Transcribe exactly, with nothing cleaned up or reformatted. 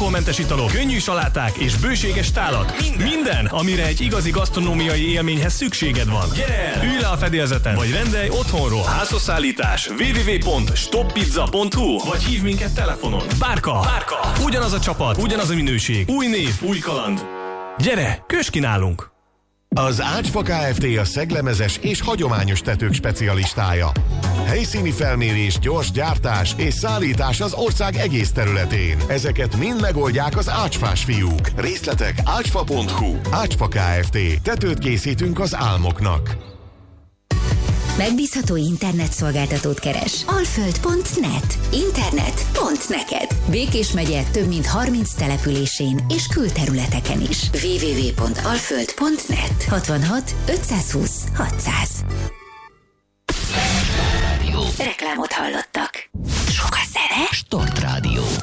alkoholmentes italok, könnyű saláták és bőséges tálat. Minden, Minden amire egy igazi gasztronómiai élményhez szükséged van. Gyere el, ülj le a fedélzeten, vagy rendelj otthonról. Házhozszállítás double-u double-u double-u pont stop pizza pont hu, vagy hív minket telefonon. Bárka, Bárka, ugyanaz a csapat, ugyanaz a minőség, új név, új kaland. Gyere, kös ki nálunk! Az Ácsfa Kft. A szeglemezes és hagyományos tetők specialistája. Helyszíni felmérés, gyors gyártás és szállítás az ország egész területén. Ezeket mind megoldják az ácsfás fiúk. Részletek ácsfa pont hu. Ácsfa Kft. Tetőt készítünk az álmoknak. Megbízható internetszolgáltatót keres. alföld pont net. Internet pont neked. Békés megye több mint harminc településén és külterületeken is. double-u double-u double-u pont alföld pont net. hatvanhat ötszázhúsz hatszáz.